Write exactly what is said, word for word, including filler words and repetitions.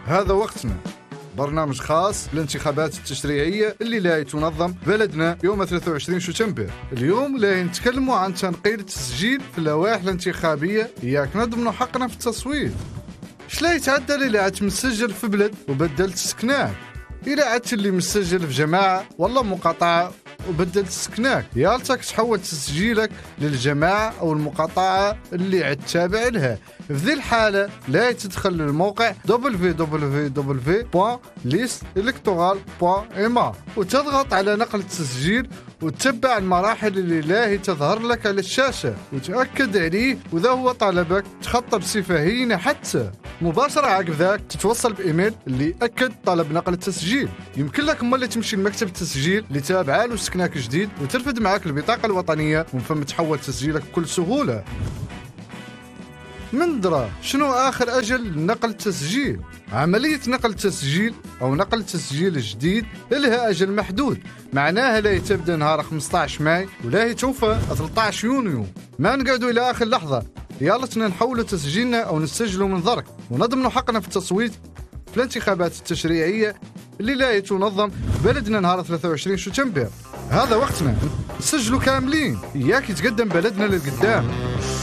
هذا وقتنا، برنامج خاص للانتخابات التشريعية اللي لا تنظم بلدنا يوم ثلاثة وعشرين شتنبر. اليوم لا نتكلموا عن تنقيل التسجيل في اللوائح الانتخابية، ياك نضمنوا حقنا في التصويت. شلا يتعدل إلا عدت مسجل في بلد وبدلت سكناك، إلا عدت اللي مسجل في جماعة والله مقاطعة وبدلت سكناك، يالتك تحول تسجيلك للجماعة أو المقاطعة اللي عد تابع لها. في ذي الحالة لا تدخل للموقع دبليو دبليو دبليو دوت ليست إلكتورال دوت إم إيه وتضغط على نقل التسجيل وتتبع المراحل اللي لاهي تظهر لك على الشاشة وتأكد عليه، وإذا هو طلبك تخطى بصفة هينة حتى مباشرة عقب ذاك تتوصل بإيميل اللي أكد طلب نقل التسجيل. يمكن لك مالي تمشي لمكتب التسجيل اللي تابعه له سكناك جديد وترفد معك البطاقة الوطنية ومن ثم تحول تسجيلك بكل سهولة. من درا شنو آخر أجل لنقل التسجيل؟ عملية نقل التسجيل أو نقل التسجيل الجديد لها أجل محدود، معناها لا تبدأ نهار خمسة عشر ماي ولا توفى ثلاثة عشر يونيو. ما نقعدوا إلى آخر لحظة، يالتنا نحولوا تسجيلنا أو نسجلوا من ضرك ونضمنوا حقنا في التصويت في الانتخابات التشريعية اللي لا تنظم بلدنا نهار ثلاثة وعشرين شتنبر. هذا وقتنا نسجلوا كاملين، إياك يتقدم بلدنا للقدام.